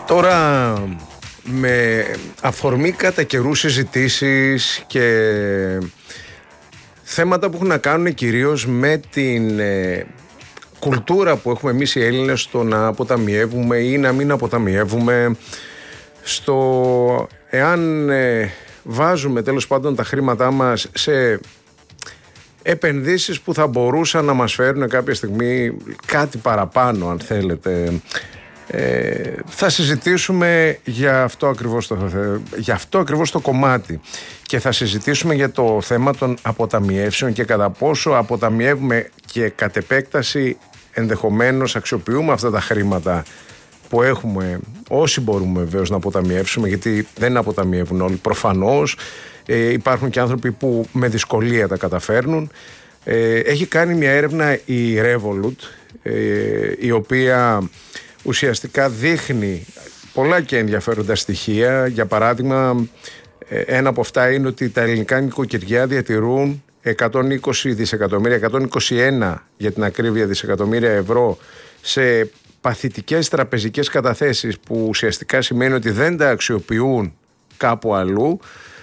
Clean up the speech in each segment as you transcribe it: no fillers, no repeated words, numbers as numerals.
Τώρα, με αφορμή κατά καιρού συζητήσεις και θέματα που έχουν να κάνουν κυρίως με την κουλτούρα που έχουμε εμείς οι Έλληνες στο να αποταμιεύουμε ή να μην αποταμιεύουμε, στο εάν βάζουμε τέλος πάντων τα χρήματά μας σε επενδύσεις που θα μπορούσαν να μας φέρουν κάποια στιγμή κάτι παραπάνω, αν θέλετε. Θα συζητήσουμε για αυτό ακριβώς το κομμάτι και θα συζητήσουμε για το θέμα των αποταμιεύσεων και κατά πόσο αποταμιεύουμε και κατ' επέκταση ενδεχομένως αξιοποιούμε αυτά τα χρήματα που έχουμε, όσοι μπορούμε βεβαίως να αποταμιεύσουμε, γιατί δεν αποταμιεύουν όλοι προφανώς. Υπάρχουν και άνθρωποι που με δυσκολία τα καταφέρνουν. Έχει κάνει μια έρευνα η Revolut, η οποία ουσιαστικά δείχνει πολλά και ενδιαφέροντα στοιχεία. Για παράδειγμα, ένα από αυτά είναι ότι τα ελληνικά νοικοκυριά διατηρούν 120 δισεκατομμύρια, 121 για την ακρίβεια δισεκατομμύρια ευρώ σε παθητικές τραπεζικές καταθέσεις, που ουσιαστικά σημαίνει ότι δεν τα αξιοποιούν κάπου αλλού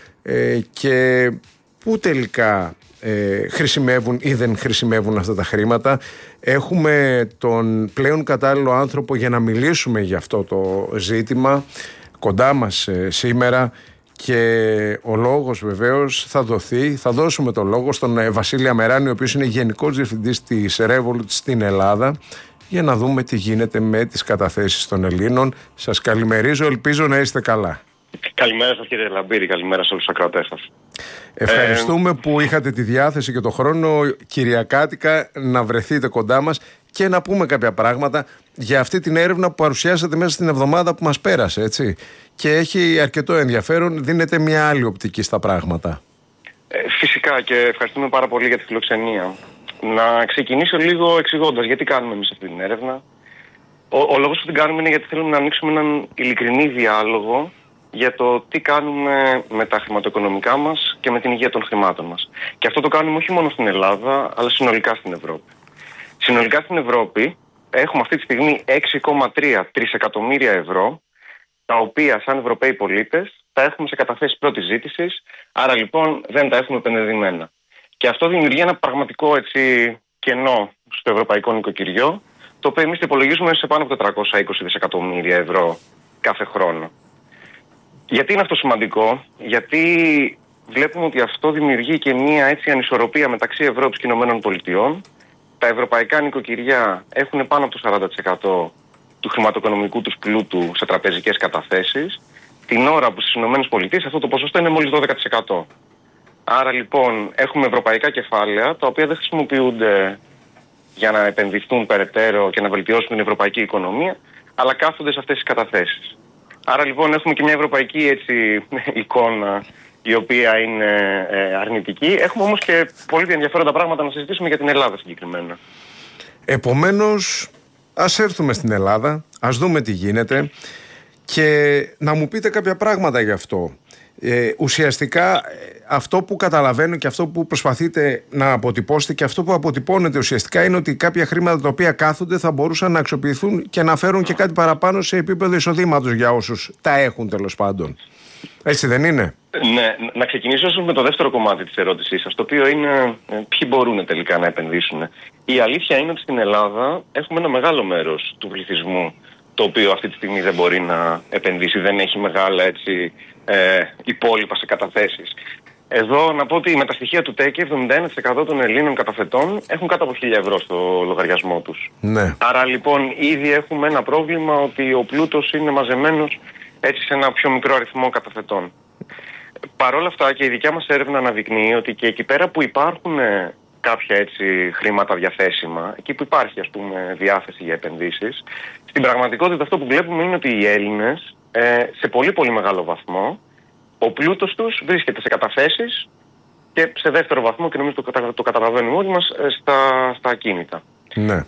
και που τελικά χρησιμεύουν ή δεν χρησιμεύουν αυτά τα χρήματα. Έχουμε τον πλέον κατάλληλο άνθρωπο για να μιλήσουμε για αυτό το ζήτημα κοντά μας σήμερα και ο λόγος βεβαίως θα δώσουμε το λόγο στον Βασίλη Αμεράνη, ο οποίος είναι Γενικός Διευθυντής της Revolut στην Ελλάδα, για να δούμε τι γίνεται με τις καταθέσεις των Ελλήνων. Σας καλημερίζω, ελπίζω να είστε καλά. Καλημέρα σας κύριε Λαμπύρη, καλημέρα σε όλους τους ακροατές σας. Ευχαριστούμε που είχατε τη διάθεση και το χρόνο κυριακάτικα να βρεθείτε κοντά μας και να πούμε κάποια πράγματα για αυτή την έρευνα που παρουσιάσατε μέσα στην εβδομάδα που μας πέρασε, έτσι. Και έχει αρκετό ενδιαφέρον, δίνεται μια άλλη οπτική στα πράγματα. Φυσικά, και ευχαριστούμε πάρα πολύ για τη φιλοξενία. Να ξεκινήσω λίγο εξηγώντας γιατί κάνουμε εμείς αυτή την έρευνα. Ο λόγος που την κάνουμε είναι γιατί θέλουμε να ανοίξουμε έναν ειλικρινή διάλογο για το τι κάνουμε με τα χρηματοοικονομικά μας και με την υγεία των χρημάτων μας. Και αυτό το κάνουμε όχι μόνο στην Ελλάδα, αλλά συνολικά στην Ευρώπη. Συνολικά στην Ευρώπη έχουμε αυτή τη στιγμή 6,3 τρισεκατομμύρια ευρώ, τα οποία σαν Ευρωπαίοι πολίτες τα έχουμε σε καταθέσεις πρώτης ζήτησης, άρα λοιπόν δεν τα έχουμε επενδυμένα. Και αυτό δημιουργεί ένα πραγματικό κενό στο ευρωπαϊκό νοικοκυριό, το οποίο εμείς το υπολογίζουμε σε πάνω από 420 δισεκατομμύρια ευρώ κάθε χρόνο. Γιατί είναι αυτό σημαντικό? Γιατί βλέπουμε ότι αυτό δημιουργεί και μια ανισορροπία μεταξύ Ευρώπης και Ηνωμένων Πολιτειών. Τα ευρωπαϊκά νοικοκυριά έχουν πάνω από το 40% του χρηματοοικονομικού τους πλούτου σε τραπεζικές καταθέσεις, την ώρα που στις Ηνωμένες Πολιτείες αυτό το ποσοστό είναι μόλις 12%. Άρα λοιπόν έχουμε ευρωπαϊκά κεφάλαια τα οποία δεν χρησιμοποιούνται για να επενδυθούν περαιτέρω και να βελτιώσουν την ευρωπαϊκή οικονομία, αλλά κάθονται σε αυτές τις καταθέσεις. Άρα λοιπόν έχουμε και μια ευρωπαϊκή εικόνα η οποία είναι αρνητική. Έχουμε όμως και πολύ ενδιαφέροντα πράγματα να συζητήσουμε για την Ελλάδα συγκεκριμένα. Επομένως, ας έρθουμε στην Ελλάδα, ας δούμε τι γίνεται και να μου πείτε κάποια πράγματα γι' αυτό. Ουσιαστικά αυτό που καταλαβαίνω και αυτό που προσπαθείτε να αποτυπώσετε και αυτό που αποτυπώνετε ουσιαστικά είναι ότι κάποια χρήματα τα οποία κάθονται θα μπορούσαν να αξιοποιηθούν και να φέρουν και κάτι παραπάνω σε επίπεδο εισοδήματος για όσους τα έχουν τέλος πάντων. Έτσι δεν είναι? Ναι, να ξεκινήσω με το δεύτερο κομμάτι της ερώτησής σας, το οποίο είναι ποιοι μπορούν τελικά να επενδύσουν. Η αλήθεια είναι ότι στην Ελλάδα έχουμε ένα μεγάλο μέρος του πληθυσμού το οποίο αυτή τη στιγμή δεν μπορεί να επενδύσει, δεν έχει μεγάλα υπόλοιπα σε καταθέσεις. Εδώ να πω ότι με τα στοιχεία του ΤΕΚΕ 71% των Ελλήνων καταθετών έχουν κάτω από 1.000 ευρώ στο λογαριασμό τους. Ναι. Άρα λοιπόν ήδη έχουμε ένα πρόβλημα ότι ο πλούτος είναι μαζεμένος σε ένα πιο μικρό αριθμό καταθετών. Παρ' όλα αυτά και η δικιά μας έρευνα αναδεικνύει ότι και εκεί πέρα που υπάρχουν κάποια χρήματα διαθέσιμα, εκεί που υπάρχει διάθεση για επενδύσεις, στην πραγματικότητα αυτό που βλέπουμε είναι ότι οι Έλληνες σε πολύ πολύ μεγάλο βαθμό ο πλούτος τους βρίσκεται σε καταθέσεις και σε δεύτερο βαθμό, και νομίζω το καταλαβαίνουμε όλοι μας, στα ακίνητα. Ναι.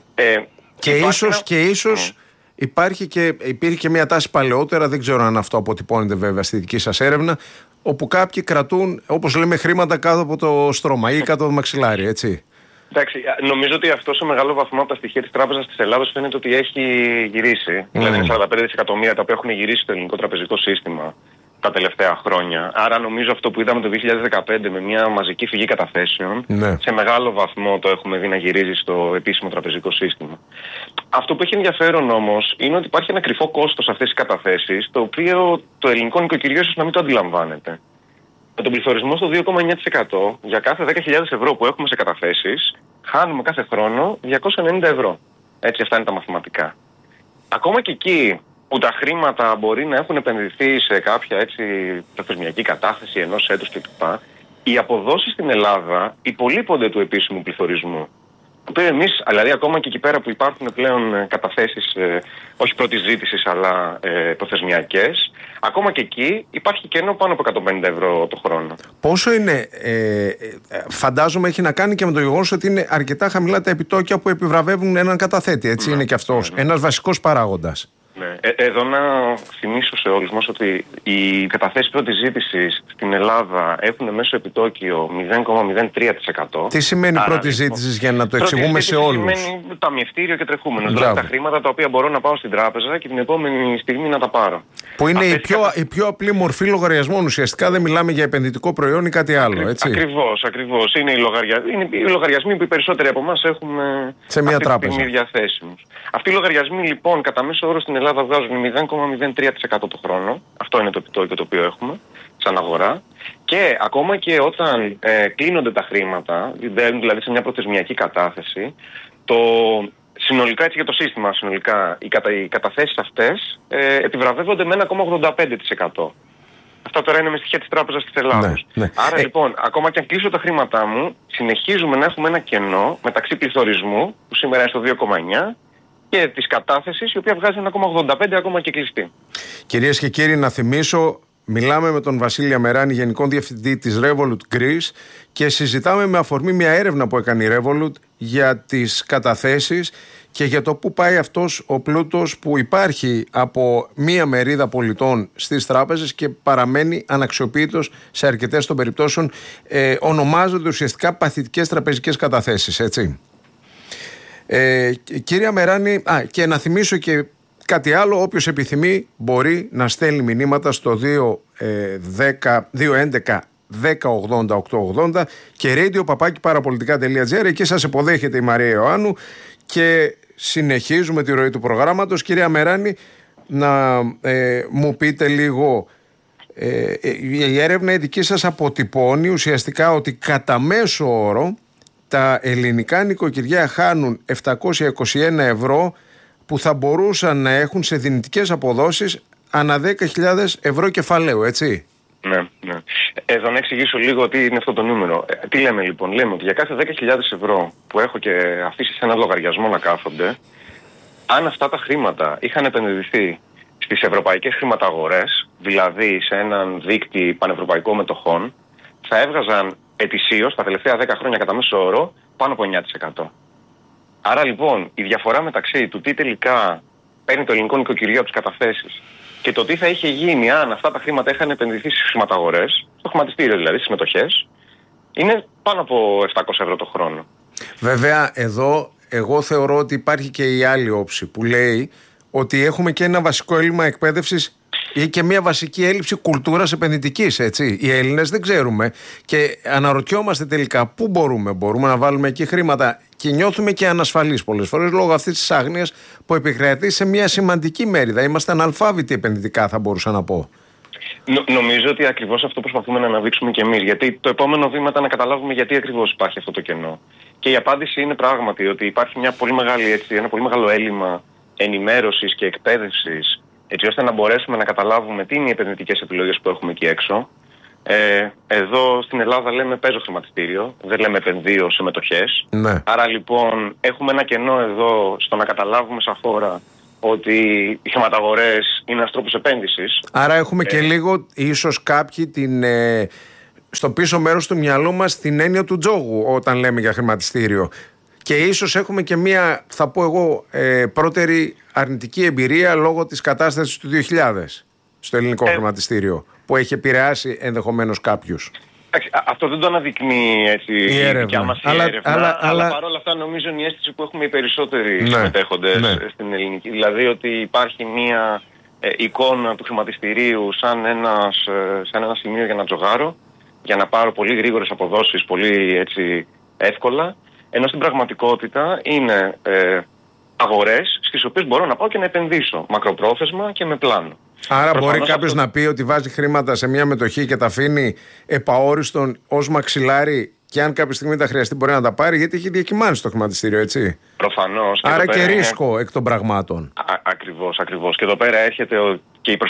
Και ίσως υπήρχε και μια τάση παλαιότερα, δεν ξέρω αν αυτό αποτυπώνεται βέβαια στη δική σας έρευνα, όπου κάποιοι κρατούν, όπως λέμε, χρήματα κάτω από το στρώμα ή κάτω από το μαξιλάρι, έτσι. Εντάξει, νομίζω ότι αυτό σε μεγάλο βαθμό από τα στοιχεία της Τράπεζας της Ελλάδος φαίνεται ότι έχει γυρίσει. Δηλαδή είναι 45 δισεκατομμύρια τα οποία έχουν γυρίσει στο ελληνικό τραπεζικό σύστημα τα τελευταία χρόνια. Άρα νομίζω αυτό που είδαμε το 2015 με μια μαζική φυγή καταθέσεων, σε μεγάλο βαθμό το έχουμε δει να γυρίζει στο επίσημο τραπεζικό σύστημα. Αυτό που έχει ενδιαφέρον όμως είναι ότι υπάρχει ένα κρυφό κόστος αυτές τις καταθέσεις, το οποίο το ελληνικό νοικοκυριό ίσως να μην το αντιλαμβάνεται. Με τον πληθωρισμό στο 2,9% για κάθε 10.000 ευρώ που έχουμε σε καταθέσεις, χάνουμε κάθε χρόνο 290 ευρώ. Έτσι, αυτά είναι τα μαθηματικά. Ακόμα και εκεί που τα χρήματα μπορεί να έχουν επενδυθεί σε κάποια έτσι πληθωρισμιακή κατάθεση ενός έτους κλπ. Οι αποδόσεις στην Ελλάδα υπολείπονται του επίσημου πληθωρισμού. Το οποίο εμείς, δηλαδή ακόμα και εκεί πέρα που υπάρχουν πλέον καταθέσεις, όχι πρώτης ζήτησης αλλά προθεσμιακές, ακόμα και εκεί υπάρχει κενό πάνω από 150 ευρώ το χρόνο. Πόσο είναι, φαντάζομαι έχει να κάνει και με το γεγονός ότι είναι αρκετά χαμηλά τα επιτόκια που επιβραβεύουν έναν καταθέτη, έτσι είναι και αυτός ένας βασικός παράγοντας. Ναι. Εδώ να θυμίσω σε όλους μας ότι οι καταθέσεις πρώτης ζήτησης στην Ελλάδα έχουν μέσο επιτόκιο 0,03%. Τι σημαίνει πρώτη ζήτησης για να το εξηγούμε σε όλους? Σημαίνει ταμιευτήριο και τρεχούμενο. Δηλαδή τα χρήματα τα οποία μπορώ να πάω στην τράπεζα και την επόμενη στιγμή να τα πάρω. Που είναι η πιο απλή μορφή λογαριασμών. Ουσιαστικά δεν μιλάμε για επενδυτικό προϊόν ή κάτι άλλο. Έτσι. Ακριβώς. Είναι οι λογαριασμοί που οι περισσότεροι από εμάς έχουμε σε μια τράπεζα διαθέσιμους. Αυτοί οι λογαριασμοί λοιπόν κατά μέσο όρο στην Ελλάδα βγάζουν 0,03% το χρόνο. Αυτό είναι το επιτόκιο το οποίο έχουμε σαν αγορά. Και ακόμα και όταν κλείνονται τα χρήματα, δηλαδή σε μια προθεσμιακή κατάθεση, συνολικά έτσι για το σύστημα, οι καταθέσεις αυτές επιβραβεύονται με 1,85%. Αυτά τώρα είναι με στοιχεία της Τράπεζας της Ελλάδος. Ναι. Άρα λοιπόν, ακόμα και αν κλείσω τα χρήματά μου, συνεχίζουμε να έχουμε ένα κενό μεταξύ πληθωρισμού, που σήμερα είναι στο 2,9%, και της κατάθεσης, η οποία βγάζει 1,85 ακόμα και κλειστή. Κυρίες και κύριοι, να θυμίσω, μιλάμε με τον Βασίλη Αμεράνη, Γενικό Διευθυντή της Revolut Greece, και συζητάμε με αφορμή μια έρευνα που έκανε η Revolut για τις καταθέσεις και για το πού πάει αυτός ο πλούτος που υπάρχει από μία μερίδα πολιτών στις τράπεζες και παραμένει αναξιοποιητός σε αρκετές των περιπτώσεων. Ονομάζονται ουσιαστικά παθητικές τραπεζικές καταθέσεις, έτσι. Κύριε Αμεράνη, και να θυμίσω και κάτι άλλο, όποιος επιθυμεί μπορεί να στέλνει μηνύματα στο 211 1080 880 και radio@parapolitica.gr. Εκεί σας υποδέχεται η Μαρία Ιωάννου και συνεχίζουμε τη ροή του προγράμματος. Κύριε Αμεράνη, να μου πείτε λίγο, η έρευνα η δική σας αποτυπώνει ουσιαστικά ότι κατά μέσο όρο τα ελληνικά νοικοκυριά χάνουν 721 ευρώ που θα μπορούσαν να έχουν σε δυνητικές αποδόσεις ανά 10.000 ευρώ κεφαλαίου, έτσι. Ναι. Εδώ να εξηγήσω λίγο τι είναι αυτό το νούμερο. Τι λέμε λοιπόν? Λέμε ότι για κάθε 10.000 ευρώ που έχω και αφήσει σε ένα λογαριασμό να κάθονται, αν αυτά τα χρήματα είχαν επενδυθεί στις ευρωπαϊκές χρηματαγορές, δηλαδή σε έναν δίκτυ πανευρωπαϊκό μετοχών, θα έβγαζαν ετησίως τα τελευταία 10 χρόνια κατά μέσο όρο πάνω από 9%. Άρα λοιπόν η διαφορά μεταξύ του τι τελικά παίρνει το ελληνικό νοικοκυριό από τις καταθέσεις και το τι θα είχε γίνει αν αυτά τα χρήματα είχαν επενδυθεί στις χρηματαγορές, στο χρηματιστήριο δηλαδή, στις μετοχές, είναι πάνω από 700 ευρώ το χρόνο. Βέβαια εδώ εγώ θεωρώ ότι υπάρχει και η άλλη όψη που λέει ότι έχουμε και ένα βασικό έλλειμμα εκπαίδευσης ή και μια βασική έλλειψη κουλτούρας επενδυτικής, έτσι. Οι Έλληνες δεν ξέρουμε και αναρωτιόμαστε τελικά πού μπορούμε να βάλουμε εκεί χρήματα και νιώθουμε και ανασφαλείς πολλές φορές λόγω αυτής της άγνοιας που επικρατεί σε μια σημαντική μέριδα. Είμαστε αναλφάβητοι επενδυτικά, θα μπορούσα να πω. Νομίζω ότι ακριβώς αυτό προσπαθούμε να αναδείξουμε κι εμείς. Γιατί το επόμενο βήμα ήταν να καταλάβουμε γιατί ακριβώς υπάρχει αυτό το κενό. Και η απάντηση είναι πράγματι ότι υπάρχει ένα πολύ μεγάλο έλλειμμα ενημέρωσης και εκπαίδευσης, έτσι ώστε να μπορέσουμε να καταλάβουμε τι είναι οι επενδυτικές επιλογές που έχουμε εκεί έξω. Εδώ στην Ελλάδα λέμε παίζω χρηματιστήριο, δεν λέμε επενδύω σε μετοχές. Ναι. Άρα λοιπόν έχουμε ένα κενό εδώ στο να καταλάβουμε σαν χώρα ότι οι χρηματαγορές είναι ένας τρόπος επένδυσης. Άρα έχουμε και λίγο ίσως κάποιοι στο πίσω μέρος του μυαλού μας την έννοια του τζόγου όταν λέμε για χρηματιστήριο. Και ίσως έχουμε και μία, θα πω εγώ, πρώτερη αρνητική εμπειρία λόγω της κατάστασης του 2000 στο ελληνικό χρηματιστήριο, που έχει επηρεάσει ενδεχομένως κάποιους. Αυτό δεν το αναδεικνύει έτσι η δικιά μας η έρευνα, αλλά παρόλα αυτά νομίζω είναι η αίσθηση που έχουμε οι περισσότεροι συμμετέχοντες στην ελληνική. Δηλαδή ότι υπάρχει μία εικόνα του χρηματιστηρίου σαν ένα σημείο για να τζογάρω, για να πάρω πολύ γρήγορες αποδόσεις, πολύ έτσι εύκολα, ενώ στην πραγματικότητα είναι αγορές στις οποίες μπορώ να πάω και να επενδύσω μακροπρόθεσμα και με πλάνο. Άρα μπορεί κάποιος να πει ότι βάζει χρήματα σε μια μετοχή και τα αφήνει επαόριστον ως μαξιλάρι και αν κάποια στιγμή τα χρειαστεί μπορεί να τα πάρει, γιατί έχει διακυμάνσει το χρηματιστήριο, έτσι. Προφανώς. Άρα και ρίσκο εκ των πραγμάτων. Ακριβώς. Και εδώ πέρα έρχεται και η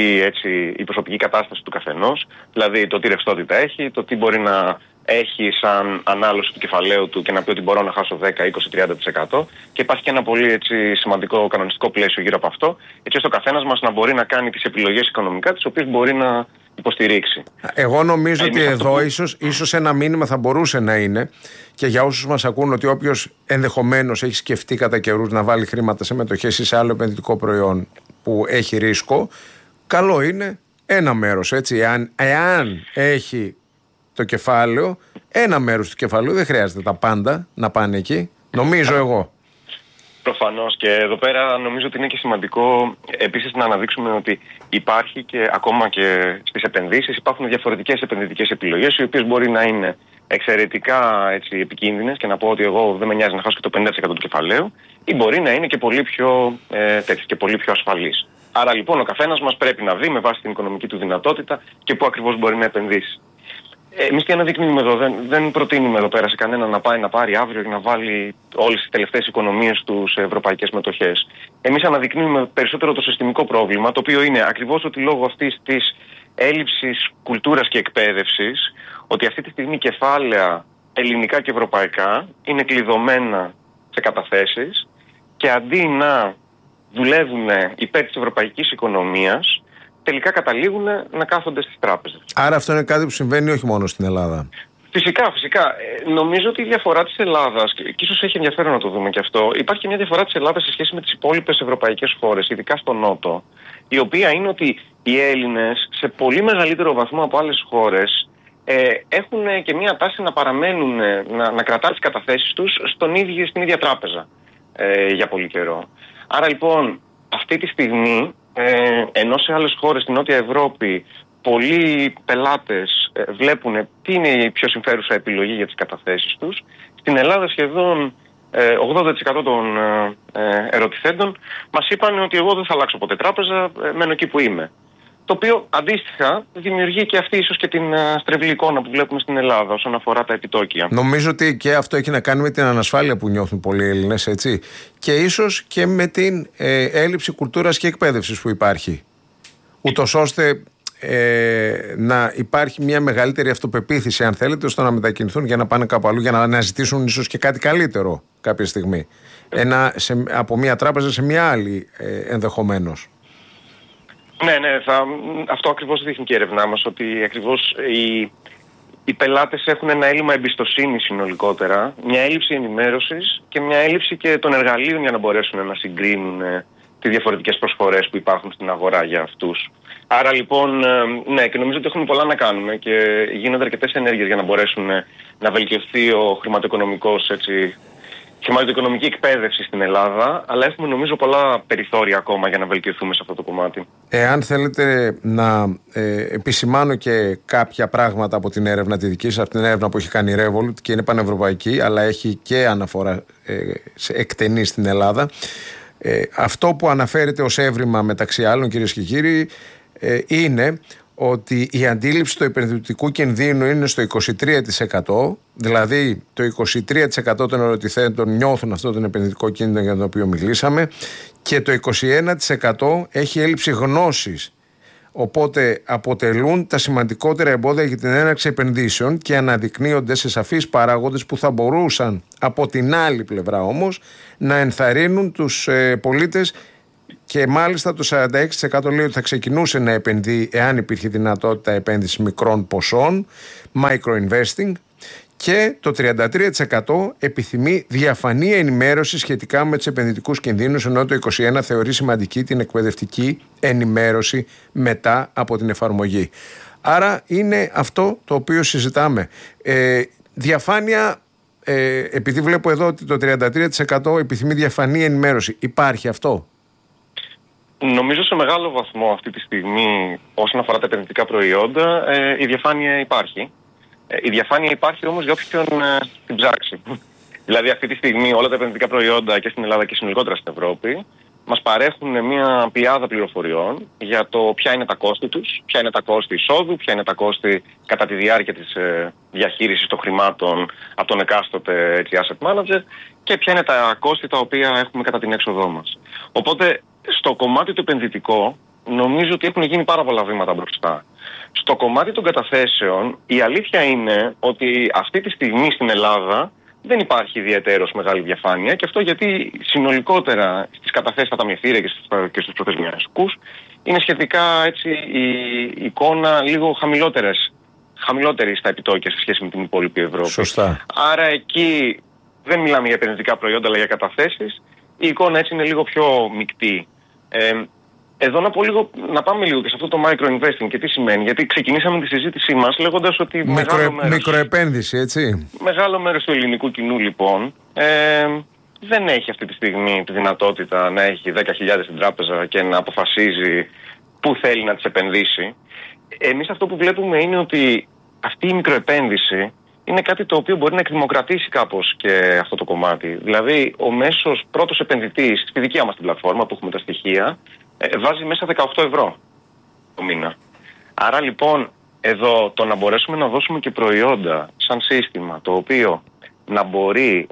προσωπική κατάσταση του καθενός, δηλαδή το τι ρευστότητα έχει, το τι μπορεί να έχει σαν ανάλωση του κεφαλαίου του και να πει ότι μπορώ να χάσω 10, 20, 30%. Και υπάρχει και ένα πολύ έτσι, σημαντικό κανονιστικό πλαίσιο γύρω από αυτό, έτσι ώστε ο καθένας μας να μπορεί να κάνει τις επιλογές οικονομικά τις οποίες μπορεί να υποστηρίξει. Εγώ νομίζω ότι εδώ ίσως ένα μήνυμα θα μπορούσε να είναι και για όσους μας ακούν, ότι όποιος ενδεχομένως έχει σκεφτεί κατά καιρούς να βάλει χρήματα σε μετοχές ή σε άλλο επενδυτικό προϊόν που έχει ρίσκο, καλό είναι ένα μέρος, έτσι, εάν έχει το κεφάλαιο, ένα μέρος του κεφαλαίου, δεν χρειάζεται τα πάντα να πάνε εκεί, νομίζω εγώ. Προφανώς, και εδώ πέρα νομίζω ότι είναι και σημαντικό επίσης να αναδείξουμε ότι υπάρχει και ακόμα και στις επενδύσεις υπάρχουν διαφορετικές επενδυτικές επιλογές, οι οποίες μπορεί να είναι εξαιρετικά έτσι, επικίνδυνες και να πω ότι εγώ δεν με νοιάζει να χάσω και το 50% του κεφαλαίου, ή μπορεί να είναι και πολύ πιο και πολύ πιο ασφαλής. Άρα λοιπόν ο καθένας μας πρέπει να δει με βάση την οικονομική του δυνατότητα και πού ακριβώς μπορεί να επενδύσει. Εμείς τι αναδεικνύουμε εδώ, δεν προτείνουμε εδώ πέρα σε κανέναν να πάει να πάρει αύριο και να βάλει όλες τις τελευταίες οικονομίες του σε ευρωπαϊκές μετοχές. Εμείς αναδεικνύουμε περισσότερο το συστημικό πρόβλημα, το οποίο είναι ακριβώς ότι λόγω αυτής της έλλειψης κουλτούρας και εκπαίδευσης, ότι αυτή τη στιγμή κεφάλαια ελληνικά και ευρωπαϊκά είναι κλειδωμένα σε καταθέσεις και αντί να δουλεύουν υπέρ της ευρωπαϊκής οικονομίας, τελικά καταλήγουν να κάθονται στις τράπεζες. Άρα αυτό είναι κάτι που συμβαίνει όχι μόνο στην Ελλάδα. Φυσικά. Νομίζω ότι η διαφορά της Ελλάδας, και ίσως έχει ενδιαφέρον να το δούμε και αυτό, υπάρχει και μια διαφορά της Ελλάδας σε σχέση με τις υπόλοιπες ευρωπαϊκές χώρες, ειδικά στο Νότο, η οποία είναι ότι οι Έλληνες σε πολύ μεγαλύτερο βαθμό από άλλες χώρες έχουν και μια τάση να παραμένουν, να κρατάνε τις καταθέσεις τους στην ίδια τράπεζα για πολύ καιρό. Άρα λοιπόν αυτή τη στιγμή, ενώ σε άλλες χώρες στην Νότια Ευρώπη πολλοί πελάτες βλέπουν τι είναι η πιο συμφέρουσα επιλογή για τις καταθέσεις τους, στην Ελλάδα σχεδόν 80% των ερωτηθέντων μας είπαν ότι εγώ δεν θα αλλάξω ποτέ τράπεζα, μένω εκεί που είμαι. Το οποίο αντίστοιχα δημιουργεί και αυτή ίσως και την στρεβλή εικόνα που βλέπουμε στην Ελλάδα όσον αφορά τα επιτόκια. Νομίζω ότι και αυτό έχει να κάνει με την ανασφάλεια που νιώθουν πολλοί Έλληνες, έτσι. Και ίσως και με την έλλειψη κουλτούρας και εκπαίδευσης που υπάρχει. Ούτως ώστε να υπάρχει μια μεγαλύτερη αυτοπεποίθηση, αν θέλετε, ώστε να μετακινηθούν για να πάνε κάπου αλλού, για να αναζητήσουν ίσως και κάτι καλύτερο κάποια στιγμή. Από μια τράπεζα σε μια άλλη ενδεχομένως. Ναι, αυτό ακριβώς δείχνει και η έρευνά μας, ότι ακριβώς οι πελάτες έχουν ένα έλλειμμα εμπιστοσύνης συνολικότερα, μια έλλειψη ενημέρωσης και μια έλλειψη και των εργαλείων για να μπορέσουν να συγκρίνουν τις διαφορετικές προσφορές που υπάρχουν στην αγορά για αυτούς. Άρα λοιπόν, ναι, και νομίζω ότι έχουμε πολλά να κάνουμε και γίνονται αρκετές ενέργειες για να μπορέσουν να βελτιωθεί ο χρηματοοικονομική εκπαίδευση στην Ελλάδα, αλλά έχουμε νομίζω πολλά περιθώρια ακόμα για να βελτιωθούμε σε αυτό το κομμάτι. Εάν θέλετε να επισημάνω και κάποια πράγματα από την έρευνα τη δική σας, από την έρευνα που έχει κάνει η Revolut και είναι πανευρωπαϊκή, αλλά έχει και αναφορά εκτενή στην Ελλάδα. Αυτό που αναφέρεται ως έβριμα μεταξύ άλλων, κυρίες και κύριοι, είναι ότι η αντίληψη του επενδυτικού κινδύνου είναι στο 23%, δηλαδή το 23% των ερωτηθέντων νιώθουν αυτό τον επενδυτικό κίνδυνο για τον οποίο μιλήσαμε, και το 21% έχει έλλειψη γνώσης. Οπότε αποτελούν τα σημαντικότερα εμπόδια για την έναρξη επενδύσεων και αναδεικνύονται σε σαφείς παράγοντες που θα μπορούσαν από την άλλη πλευρά όμως να ενθαρρύνουν τους πολίτες. Και μάλιστα το 46% λέει ότι θα ξεκινούσε να επενδύει εάν υπήρχε δυνατότητα επένδυση μικρών ποσών, micro-investing, και το 33% επιθυμεί διαφανή ενημέρωση σχετικά με τους επενδυτικούς κινδύνους, ενώ το 21% θεωρεί σημαντική την εκπαιδευτική ενημέρωση μετά από την εφαρμογή. Άρα είναι αυτό το οποίο συζητάμε. Διαφάνεια, επειδή βλέπω εδώ ότι το 33% επιθυμεί διαφανή ενημέρωση. Υπάρχει αυτό? Νομίζω σε μεγάλο βαθμό αυτή τη στιγμή, όσον αφορά τα επενδυτικά προϊόντα, η διαφάνεια υπάρχει. Η διαφάνεια υπάρχει όμως για όποιον την ψάξει. Δηλαδή αυτή τη στιγμή όλα τα επενδυτικά προϊόντα και στην Ελλάδα και συνολικότερα στην Ευρώπη μας παρέχουν μια πλειάδα πληροφοριών για το ποια είναι τα κόστη τους, ποια είναι τα κόστη εισόδου, ποια είναι τα κόστη κατά τη διάρκεια της διαχείρισης των χρημάτων από τον εκάστοτε asset manager και ποια είναι τα κόστη τα οποία έχουμε κατά την έξοδό μας. Οπότε στο κομμάτι το επενδυτικό νομίζω ότι έχουν γίνει πάρα πολλά βήματα μπροστά. Στο κομμάτι των καταθέσεων η αλήθεια είναι ότι αυτή τη στιγμή στην Ελλάδα δεν υπάρχει ιδιαίτερος μεγάλη διαφάνεια και αυτό γιατί συνολικότερα στις καταθέσεις στα ταμιευτήρια και στους προθεσμιακούς είναι σχετικά έτσι η εικόνα λίγο χαμηλότερη στα επιτόκια σε σχέση με την υπόλοιπη Ευρώπη. Σωστά. Άρα εκεί δεν μιλάμε για επενδυτικά προϊόντα αλλά για καταθέσεις. Η εικόνα έτσι είναι λίγο πιο μεικτή. Εδώ να πάμε λίγο και σε αυτό το micro-investing και τι σημαίνει. Γιατί ξεκινήσαμε τη συζήτησή μας λέγοντας ότι μικροεπένδυση, έτσι. Μεγάλο μέρος του ελληνικού κοινού λοιπόν δεν έχει αυτή τη στιγμή τη δυνατότητα να έχει 10.000 στην τράπεζα και να αποφασίζει πού θέλει να τις επενδύσει. Εμείς αυτό που βλέπουμε είναι ότι αυτή η μικροεπένδυση είναι κάτι το οποίο μπορεί να εκδημοκρατήσει κάπως και αυτό το κομμάτι. Δηλαδή ο μέσος πρώτος επενδυτής στη δικιά μας την πλατφόρμα που έχουμε τα στοιχεία βάζει μέσα 18 ευρώ το μήνα. Άρα λοιπόν εδώ το να μπορέσουμε να δώσουμε και προϊόντα σαν σύστημα το οποίο να μπορεί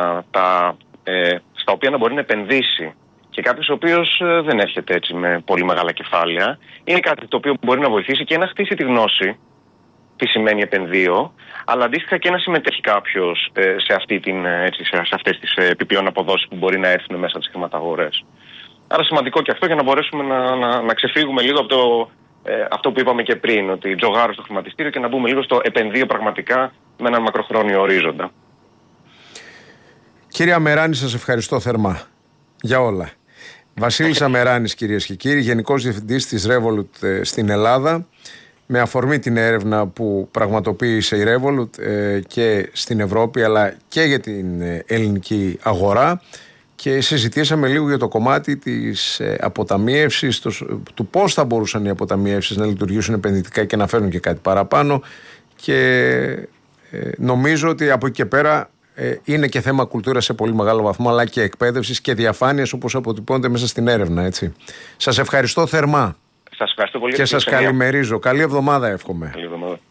στα οποία να μπορεί να επενδύσει και κάποιος ο οποίος δεν έρχεται έτσι με πολύ μεγάλα κεφάλαια, είναι κάτι το οποίο μπορεί να βοηθήσει και να χτίσει τη γνώση τι σημαίνει επενδύω, αλλά αντίστοιχα και να συμμετέχει κάποιος σε αυτές τις επιπλέον αποδόσεις που μπορεί να έρθουν μέσα από τις χρηματαγορές. Άρα σημαντικό και αυτό για να μπορέσουμε να ξεφύγουμε λίγο από αυτό που είπαμε και πριν, ότι τζογάρω στο χρηματιστήριο και να μπούμε λίγο στο επενδύω πραγματικά με έναν μακροχρόνιο ορίζοντα. Κύριε Αμεράνη, σας ευχαριστώ θερμά για όλα. Βασίλης Αμεράνης, κυρίες και κύριοι, Γενικός Διευθυντής της Revolut στην Ελλάδα, με αφορμή την έρευνα που πραγματοποίησε η Revolut και στην Ευρώπη αλλά και για την ελληνική αγορά, και συζητήσαμε λίγο για το κομμάτι της αποταμίευσης, του πώς θα μπορούσαν οι αποταμιεύσεις να λειτουργήσουν επενδυτικά και να φέρουν και κάτι παραπάνω, και νομίζω ότι από εκεί και πέρα είναι και θέμα κουλτούρας σε πολύ μεγάλο βαθμό, αλλά και εκπαίδευσης και διαφάνειας όπως αποτυπώνεται μέσα στην έρευνα, έτσι. Σας ευχαριστώ θερμά. Σας ευχαριστώ πολύ και σας καλημερίζω. Καλή εβδομάδα εύχομαι. Καλή εβδομάδα.